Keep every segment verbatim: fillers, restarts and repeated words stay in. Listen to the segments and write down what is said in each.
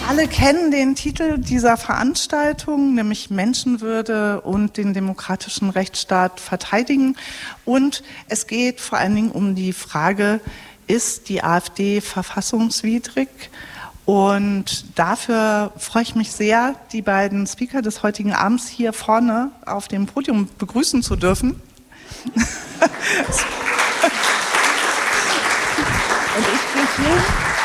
alle kennen den Titel dieser Veranstaltung, nämlich Menschenwürde und den demokratischen Rechtsstaat verteidigen. Und es geht vor allen Dingen um die Frage, ist die AfD verfassungswidrig? Und dafür freue ich mich sehr, die beiden Speaker des heutigen Abends hier vorne auf dem Podium begrüßen zu dürfen. Und ich gehe hier.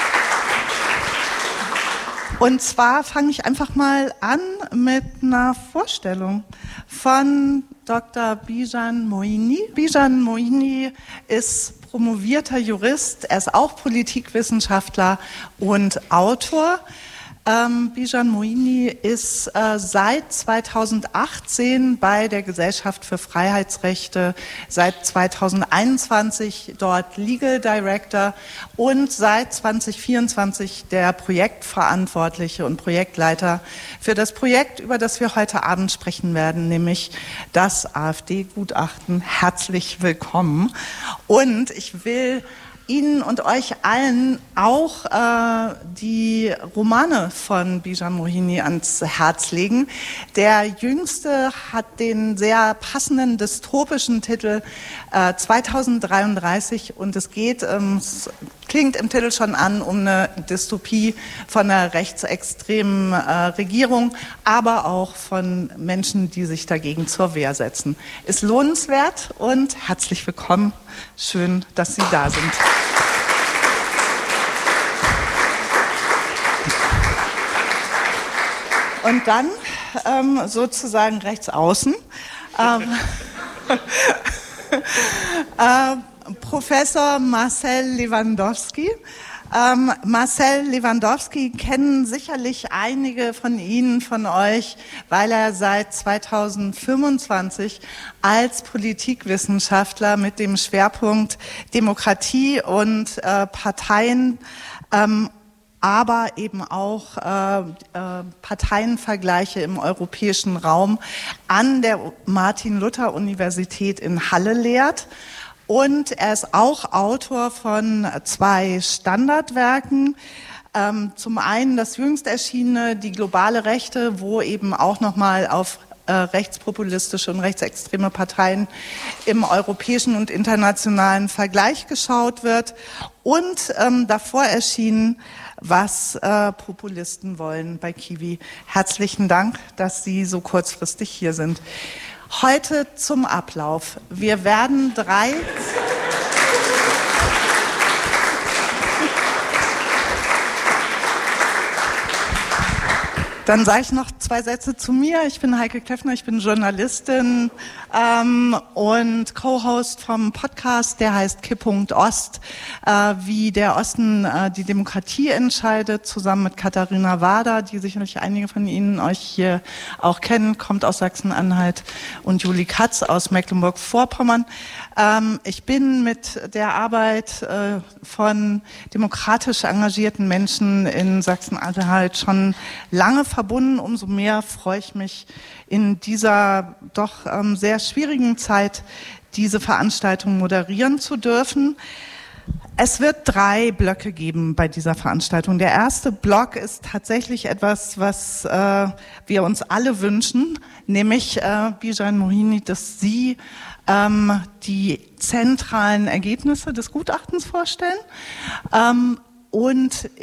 Und zwar fange ich einfach mal an mit einer Vorstellung von Doktor Bijan Moini. Bijan Moini ist promovierter Jurist, er ist auch Politikwissenschaftler und Autor. Ähm, Bijan Moini ist äh, seit zweitausendachtzehn bei der Gesellschaft für Freiheitsrechte, seit zweitausendeinundzwanzig dort Legal Director und seit zweitausendvierundzwanzig der Projektverantwortliche und Projektleiter für das Projekt, über das wir heute Abend sprechen werden, nämlich das AfD-Gutachten. Herzlich willkommen. Und ich will Ihnen und euch allen auch äh, die Romane von Bijan Moini ans Herz legen. Der jüngste hat den sehr passenden dystopischen Titel äh, zweitausenddreiunddreißig und es geht, ähm, es klingt im Titel schon an, um eine Dystopie von einer rechtsextremen äh, Regierung, aber auch von Menschen, die sich dagegen zur Wehr setzen. Ist lohnenswert und herzlich willkommen. Schön, dass Sie da sind. Und dann ähm, sozusagen rechts außen ähm, äh, Professor Marcel Lewandowski. Ähm, Marcel Lewandowski kennen sicherlich einige von Ihnen, von euch, weil er seit zweitausendfünfundzwanzig als Politikwissenschaftler mit dem Schwerpunkt Demokratie und äh, Parteien, ähm, aber eben auch äh, äh, Parteienvergleiche im europäischen Raum an der Martin-Luther-Universität in Halle lehrt. Und er ist auch Autor von zwei Standardwerken. Ähm, zum einen das jüngst erschienene Die globale Rechte, wo eben auch nochmal auf äh, rechtspopulistische und rechtsextreme Parteien im europäischen und internationalen Vergleich geschaut wird. Und ähm, davor erschienen Was äh, Populisten wollen bei Kiwi. Herzlichen Dank, dass Sie so kurzfristig hier sind. Heute zum Ablauf. Wir werden drei... Dann sage ich noch zwei Sätze zu mir. Ich bin Heike Kleffner, ich bin Journalistin ähm, und Co-Host vom Podcast, der heißt Kipppunkt Ost, äh, wie der Osten äh, die Demokratie entscheidet, zusammen mit Katharina Wader, die sicherlich einige von Ihnen euch hier auch kennen, kommt aus Sachsen-Anhalt, und Juli Katz aus Mecklenburg-Vorpommern. Ähm, ich bin mit der Arbeit äh, von demokratisch engagierten Menschen in Sachsen-Anhalt schon lange verbunden. Umso mehr freue ich mich in dieser doch ähm, sehr schwierigen Zeit, diese Veranstaltung moderieren zu dürfen. Es wird drei Blöcke geben bei dieser Veranstaltung. Der erste Block ist tatsächlich etwas, was äh, wir uns alle wünschen, nämlich äh, Bijan Moini, dass Sie ähm, die zentralen Ergebnisse des Gutachtens vorstellen. Ähm, Und